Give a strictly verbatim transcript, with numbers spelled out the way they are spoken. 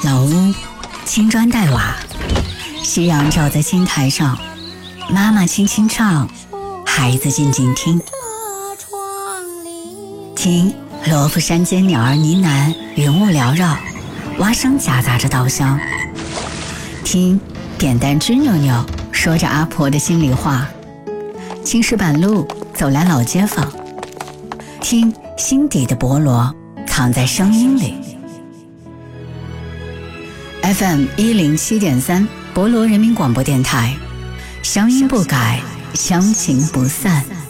老屋，青砖黛瓦，夕阳照在青苔上，妈妈轻轻唱，孩子静静听。听罗浮山间鸟儿呢喃，云雾缭绕，蛙声夹杂着稻香。听扁担吱扭扭，说着阿婆的心里话。青石板路走来老街坊，听心底的菠萝藏在声音里。F M 一零七点三，博罗人民广播电台，乡音不改，乡情不散。